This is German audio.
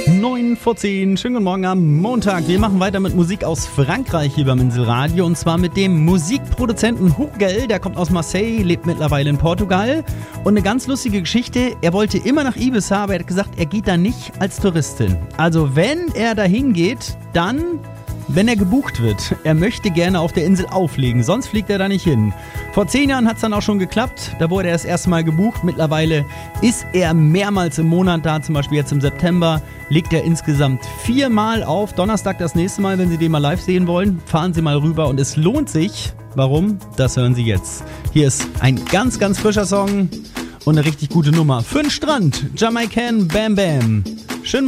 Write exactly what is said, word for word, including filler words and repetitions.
neun vor zehn, schönen guten Morgen am Montag. Wir machen weiter mit Musik aus Frankreich hier beim Inselradio und zwar mit dem Musikproduzenten Hugel, der kommt aus Marseille, lebt mittlerweile in Portugal und eine ganz lustige Geschichte, er wollte immer nach Ibiza, aber er hat gesagt, er geht da nicht als Touristin. Also wenn er da hingeht, dann... wenn er gebucht wird. Er möchte gerne auf der Insel auflegen, sonst fliegt er da nicht hin. Vor zehn Jahren hat es dann auch schon geklappt, da wurde er das erste Mal gebucht. Mittlerweile ist er mehrmals im Monat da, zum Beispiel jetzt im September legt er insgesamt viermal auf. Donnerstag das nächste Mal, wenn Sie den mal live sehen wollen, fahren Sie mal rüber und es lohnt sich. Warum? Das hören Sie jetzt. Hier ist ein ganz, ganz frischer Song und eine richtig gute Nummer. Für den Strand, Jamaican Bam Bam.